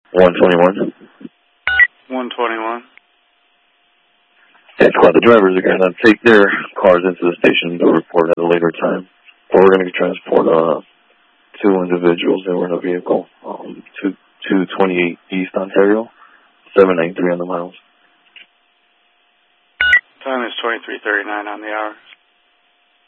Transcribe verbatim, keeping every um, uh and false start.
one twenty-one. one twenty-one. And squad, the drivers are going to take their cars into the station to report at a later time. Or we're going to transport uh, two individuals that were in a vehicle um, to two twenty-eight East Ontario, seven ninety-three on the miles. Time is twenty-three thirty-nine on the hour.